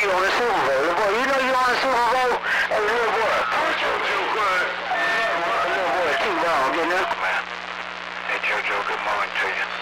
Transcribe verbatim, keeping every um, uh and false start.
you on the Super Bowl. Little boy, you know you on the Super Bowl? Hey, little boy. JoJo, good. Little boy, keep on, getting up. Man. Hey, JoJo, good morning to you.